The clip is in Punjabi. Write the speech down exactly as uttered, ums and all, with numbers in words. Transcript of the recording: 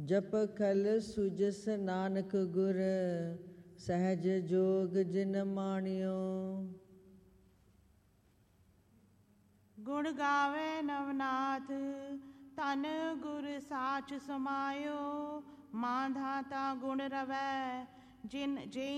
ਜਪ ਖਲ ਸੁਜਸ ਨਾਨਕ ਗੁਰ, ਸਹਿਜ ਜੋਗ ਜਿਨ ਮਾਣਿਓ। ਗੁਣ ਗਾਵੇ ਨਵਨਾਥ, ਧਨ ਗੁਰ ਸਾਚ ਸਮਾਇਓ। ਮਾਂ ਧਾਤਾ ਗੁਣ ਰਵੈ, ਜਿਨ ਜੇ